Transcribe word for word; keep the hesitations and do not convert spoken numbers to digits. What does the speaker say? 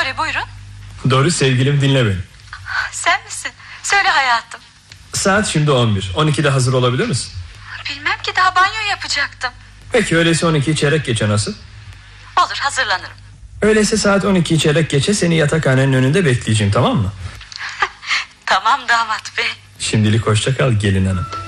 Dori, buyurun. Dori sevgilim, dinle beni. Sen misin? Söyle hayatım. Saat şimdi on bir. on ikide hazır olabilir misin? Bilmem ki, daha banyo yapacaktım. Peki öyleyse on ikiyi çeyrek geçe nasıl? Olur, hazırlanırım. Öyleyse saat on ikiyi çeyrek geçe seni yatakhanenin önünde bekleyeceğim, tamam mı? Tamam damat bey. Şimdilik hoşça kal gelin hanım.